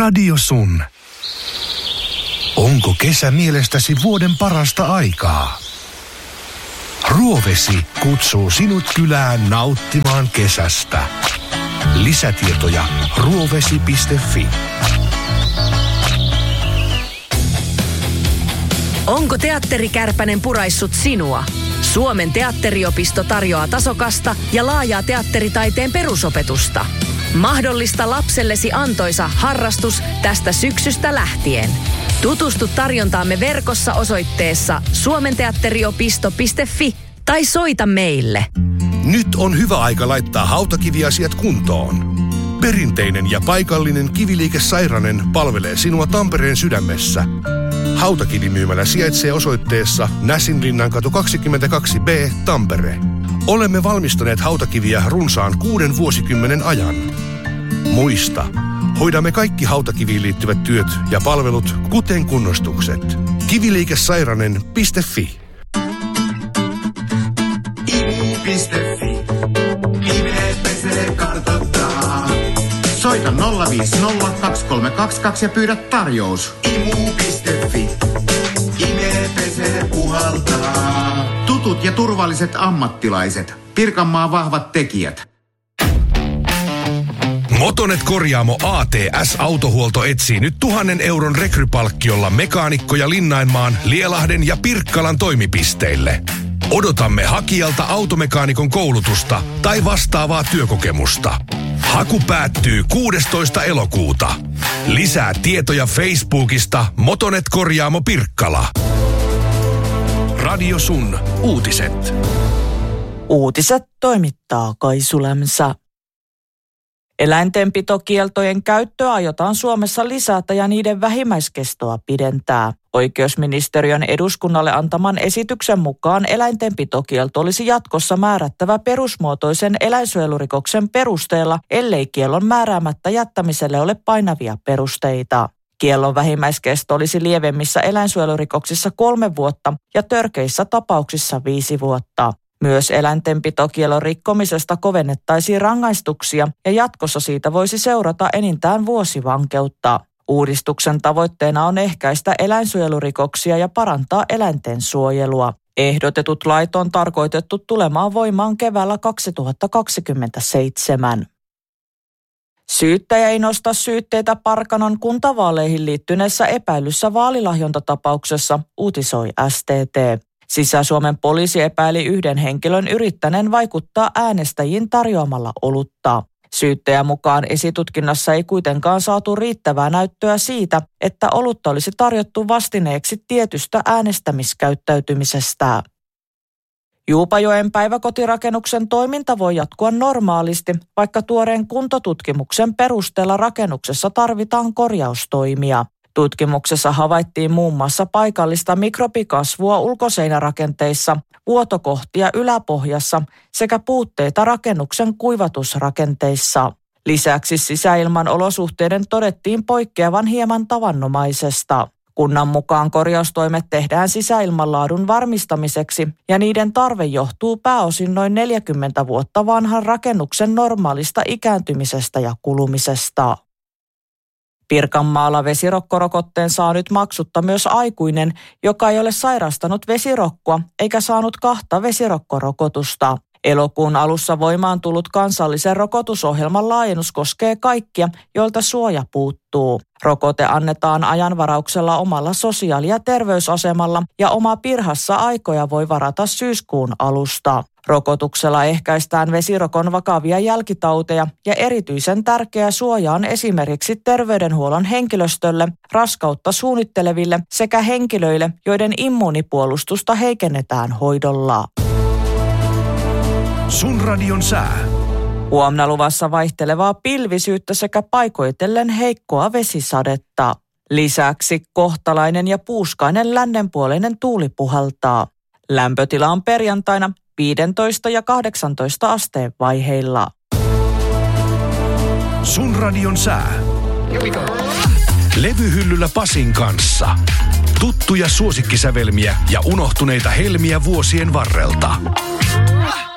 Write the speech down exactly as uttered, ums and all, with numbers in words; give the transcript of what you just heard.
Radio Sun. Onko kesä mielestäsi vuoden parasta aikaa? Ruovesi kutsuu sinut kylään nauttimaan kesästä. Lisätietoja ruovesi piste fi. Onko teatterikärpänen puraissut sinua? Suomen teatteriopisto tarjoaa tasokasta ja laajaa teatteritaiteen perusopetusta. Mahdollista lapsellesi antoisa harrastus tästä syksystä lähtien. Tutustu tarjontaamme verkossa osoitteessa suomenteatteriopisto piste fi tai soita meille. Nyt on hyvä aika laittaa hautakiviasiat kuntoon. Perinteinen ja paikallinen Kiviliike Sairanen palvelee sinua Tampereen sydämessä. Hautakivimyymälä sijaitsee osoitteessa Näsinlinnankatu kaksikymmentäkaksi B, Tampere. Olemme valmistaneet hautakiviä runsaan kuuden vuosikymmenen ajan. Muista, hoidamme kaikki hautakiviin liittyvät työt ja palvelut, kuten kunnostukset. Kiviliikesairanen piste fi. imu piste fi. Nimet pesee kartoittaa. Soita nolla viisi nolla kaksi kolme kaksi kaksi ja pyydä tarjous. imu piste fi. Nimet pesee puhaltaa. Tutut ja turvalliset ammattilaiset. Pirkanmaan vahvat tekijät. Motonet Korjaamo A T S-autohuolto etsii nyt tuhannen euron rekrypalkkiolla mekaanikkoja Linnainmaan, Lielahden ja Pirkkalan toimipisteille. Odotamme hakijalta automekaanikon koulutusta tai vastaavaa työkokemusta. Haku päättyy kuudestoista elokuuta. Lisää tietoja Facebookista Motonet Korjaamo Pirkkala. Radio Sun. Uutiset. Uutiset toimittaa Kaisulämsä. Eläintenpitokieltojen käyttöä aiotaan Suomessa lisätä ja niiden vähimmäiskestoa pidentää. Oikeusministeriön eduskunnalle antaman esityksen mukaan eläintenpitokielto olisi jatkossa määrättävä perusmuotoisen eläinsuojelurikoksen perusteella, ellei kiellon määräämättä jättämiselle ole painavia perusteita. Kiellon vähimmäiskesto olisi lievemmissä eläinsuojelurikoksissa kolme vuotta ja törkeissä tapauksissa viisi vuotta. Myös eläintenpitokiellon rikkomisesta kovennettaisiin rangaistuksia ja jatkossa siitä voisi seurata enintään vuosi vankeutta. Uudistuksen tavoitteena on ehkäistä eläinsuojelurikoksia ja parantaa eläinten suojelua. Ehdotetut lait on tarkoitettu tulemaan voimaan keväällä kaksituhattakaksikymmentäseitsemän. Syyttäjä ei nosta syytteitä Parkanon kuntavaaleihin liittyneessä epäilyssä vaalilahjontatapauksessa, uutisoi S T T. Sisä-Suomen poliisi epäili yhden henkilön yrittäneen vaikuttaa äänestäjiin tarjoamalla olutta. Syyttäjän mukaan esitutkinnassa ei kuitenkaan saatu riittävää näyttöä siitä, että olutta olisi tarjottu vastineeksi tietystä äänestämiskäyttäytymisestä. Juupajoen päiväkotirakennuksen toiminta voi jatkua normaalisti, vaikka tuoreen kuntotutkimuksen perusteella rakennuksessa tarvitaan korjaustoimia. Tutkimuksessa havaittiin muun muassa paikallista mikrobikasvua ulkoseinärakenteissa, vuotokohtia yläpohjassa sekä puutteita rakennuksen kuivatusrakenteissa. Lisäksi sisäilman olosuhteiden todettiin poikkeavan hieman tavanomaisesta. Kunnan mukaan korjaustoimet tehdään sisäilmanlaadun varmistamiseksi ja niiden tarve johtuu pääosin noin neljäkymmentä vuotta vanhan rakennuksen normaalista ikääntymisestä ja kulumisesta. Pirkanmaalla vesirokkorokotteen saa nyt maksutta myös aikuinen, joka ei ole sairastanut vesirokkoa eikä saanut kahta vesirokkorokotusta. Elokuun alussa voimaan tullut kansallisen rokotusohjelman laajennus koskee kaikkia, joilta suoja puuttuu. Rokote annetaan ajanvarauksella omalla sosiaali- ja terveysasemalla ja oma pirhassa aikoja voi varata syyskuun alusta. Rokotuksella ehkäistään vesirokon vakavia jälkitauteja ja erityisen tärkeä suoja on esimerkiksi terveydenhuollon henkilöstölle, raskautta suunnitteleville sekä henkilöille, joiden immuunipuolustusta heikennetään hoidolla. Sun radion sää. Huomenna luvassa vaihtelevaa pilvisyyttä sekä paikoitellen heikkoa vesisadetta. Lisäksi kohtalainen ja puuskainen lännenpuoleinen tuuli puhaltaa. Lämpötila on perjantaina viisitoista ja kahdeksantoista asteen vaiheilla. Sun radion sää. Levyhyllyllä Pasin kanssa. Tuttuja suosikkisävelmiä ja unohtuneita helmiä vuosien varrelta.